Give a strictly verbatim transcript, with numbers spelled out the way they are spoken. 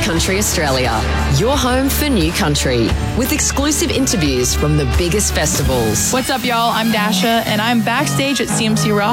Country Australia, your home for new country, with exclusive interviews from the biggest festivals. What's up, y'all? I'm Dasha, and I'm backstage at C M C Rock